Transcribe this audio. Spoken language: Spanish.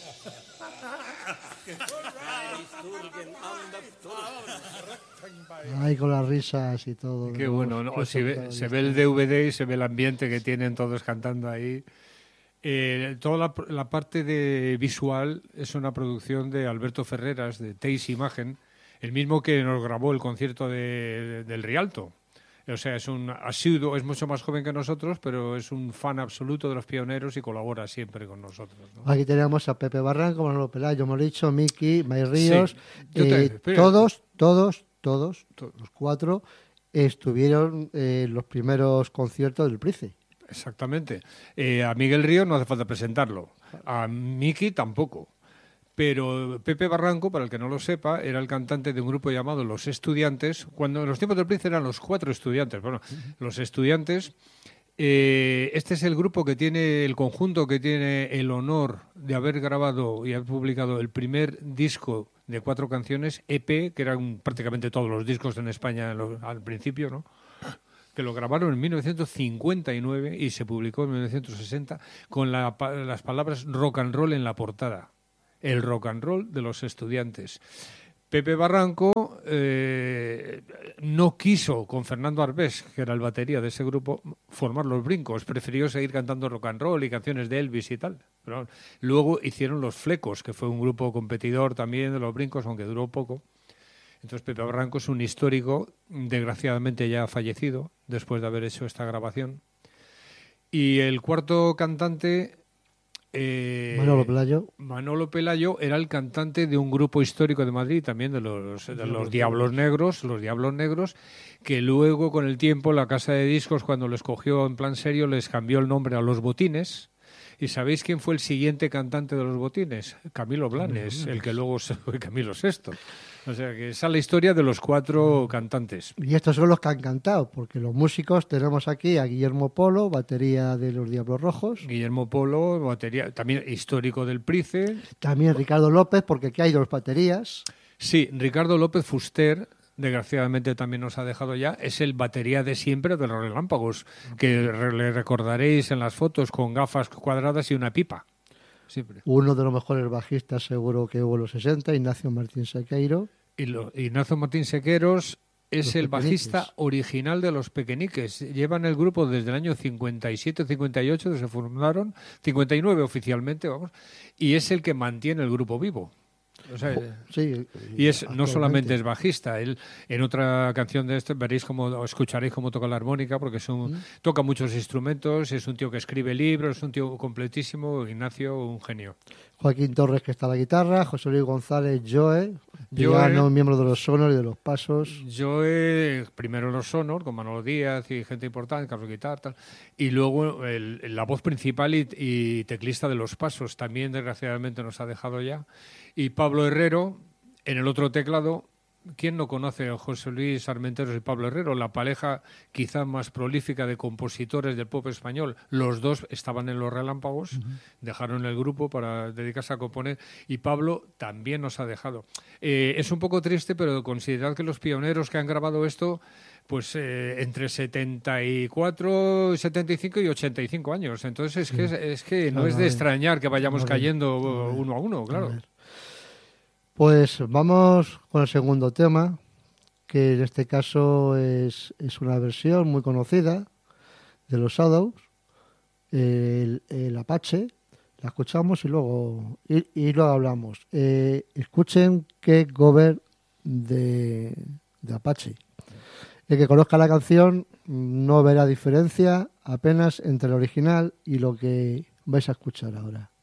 Ahí con las risas y todo. Qué bueno, ¿no? Se ve el DVD y se ve el ambiente que tienen todos cantando ahí. Toda la parte de visual es una producción de Alberto Ferreras, de Teis Imagen, el mismo que nos grabó el concierto del Rialto. O sea, es un asiduo, es mucho más joven que nosotros, pero es un fan absoluto de los Pioneros y colabora siempre con nosotros, ¿no? Aquí tenemos a Pepe Barranco, Manolo Pelayo, hemos dicho, Miki, May Ríos, sí. Todos, los cuatro, estuvieron en los primeros conciertos del Price. Exactamente. A Miguel Ríos no hace falta presentarlo, a Miki tampoco. Pero Pepe Barranco, para el que no lo sepa, era el cantante de un grupo llamado Los Estudiantes. Cuando en los tiempos del Príncipe eran los 4 estudiantes. Bueno, Los Estudiantes. Este es el grupo que tiene, el conjunto que tiene el honor de haber grabado y haber publicado el primer disco de 4 canciones, EP, que eran prácticamente todos los discos en España al principio, ¿no? Que lo grabaron en 1959 y se publicó en 1960 con las palabras rock and roll en la portada. El rock and roll de Los Estudiantes. Pepe Barranco no quiso, con Fernando Arbés, que era el batería de ese grupo, formar Los Brincos. Prefirió seguir cantando rock and roll y canciones de Elvis y tal. Pero luego hicieron Los Flecos, que fue un grupo competidor también de Los Brincos, aunque duró poco. Entonces Pepe Barranco es un histórico, desgraciadamente ya fallecido, después de haber hecho esta grabación. Y el cuarto cantante... Manolo Pelayo era el cantante de un grupo histórico de Madrid, también de los Diablos Negros, que luego con el tiempo la casa de discos, cuando lo escogió en plan serio, les cambió el nombre a Los Botines. ¿Y sabéis quién fue el siguiente cantante de Los Botines? Camilo Blanes, el que luego fue Camilo VI. O sea, que esa es la historia de los 4 cantantes. Y estos son los que han cantado, porque los músicos tenemos aquí a Guillermo Polo, batería de los Diablos Rojos. Guillermo Polo, batería, también histórico del Price. También Ricardo López, porque aquí hay 2 baterías. Sí, Ricardo López Fuster, desgraciadamente también nos ha dejado ya, es el batería de siempre de los Relámpagos, que le recordaréis en las fotos con gafas cuadradas y una pipa. Siempre. Uno de los mejores bajistas seguro que hubo en los 60, Ignacio Martín Sequeiro. Ignacio Martín Sequeros es el bajista original de Los Pequeñiques. Llevan el grupo desde el año 57-58, que se fundaron, 59 oficialmente, vamos, y es el que mantiene el grupo vivo. O sea, sí, y no solamente es bajista, él en otra canción de este escucharéis cómo toca la armónica, porque toca muchos instrumentos, es un tío que escribe libros, es un tío completísimo. Ignacio, un genio. Joaquín Torres, que está a la guitarra, José Luis González, Joe, miembro de los Sonor y de los Pasos. Joe, primero los Sonor, con Manolo Díaz y gente importante, Carlos Guitar, tal, y luego la voz principal y teclista de los Pasos, también desgraciadamente nos ha dejado ya. Y Pablo Herrero, en el otro teclado. ¿Quién no conoce a José Luis Armenteros y Pablo Herrero? La pareja quizá más prolífica de compositores del pop español. Los 2 estaban en Los Relámpagos, dejaron el grupo para dedicarse a componer, y Pablo también nos ha dejado. Es un poco triste, pero considerad que los pioneros que han grabado esto, pues entre 74, 75 y 85 años. Entonces es que no es de extrañar que vayamos cayendo uno a uno, claro. Pues vamos con el segundo tema, que en este caso es una versión muy conocida de los Shadows, el Apache. La escuchamos y luego hablamos. Escuchen qué cover de Apache. El que conozca la canción no verá diferencia apenas entre el original y lo que vais a escuchar ahora.